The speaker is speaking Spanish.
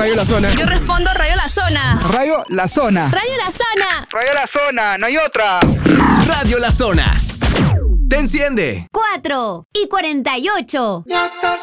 Radio La Zona. Yo respondo Radio La Zona. Radio La Zona. Radio La Zona. Radio La Zona, no hay otra. Radio La Zona. Te enciende. 4:48.